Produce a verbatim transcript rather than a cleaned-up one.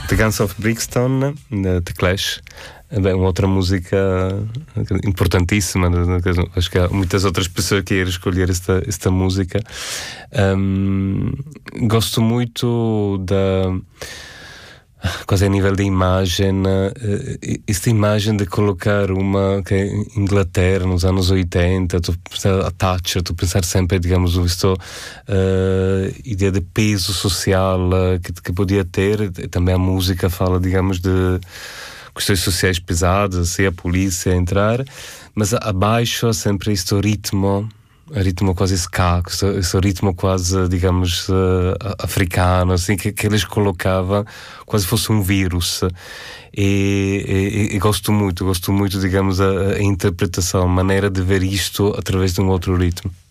The Guns of Brixton, The Clash. É uma outra música importantíssima. Acho que há muitas outras pessoas que irão escolher esta, esta música. Um, gosto muito da... quase a nível de imagem, esta imagem de colocar uma que é Inglaterra nos anos oitenta, tu pensar a Thatcher, tu pensar sempre, digamos, esta uh, ideia de peso social uh, que, que podia ter. Também a música fala, digamos, de questões sociais pesadas, e a polícia entrar, mas abaixo sempre este ritmo, ritmo quase ska, este, este ritmo quase, digamos, uh, africano, assim, que, que eles colocavam quase fosse um vírus. E, e, e gosto muito, gosto muito, digamos, a, a interpretação, a maneira de ver isto através de um outro ritmo.